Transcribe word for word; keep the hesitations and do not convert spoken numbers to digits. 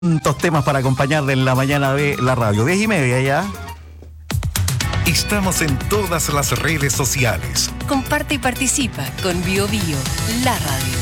Tantos temas para acompañarle en la mañana de la radio. Diez y media ya. Estamos en todas las redes sociales. Comparte y participa con Bio Bio, la radio.